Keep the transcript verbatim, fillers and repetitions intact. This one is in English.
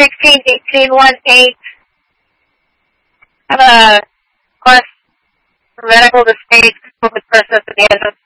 sixteen eighteen one eight. I have a request for medical to state with process at the end of